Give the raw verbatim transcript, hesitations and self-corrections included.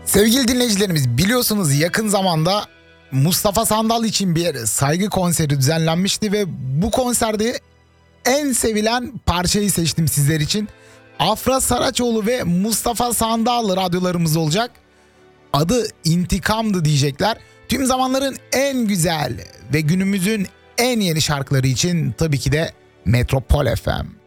Sevgili dinleyicilerimiz, biliyorsunuz yakın zamanda Mustafa Sandal için bir saygı konseri düzenlenmişti ve bu konserde en sevilen parçayı seçtim sizler için. Afra Saraçoğlu ve Mustafa Sandal radyolarımız olacak. Adı İntikam'dı diyecekler. Tüm zamanların en güzel ve günümüzün en yeni şarkıları için tabii ki de Metropol F M.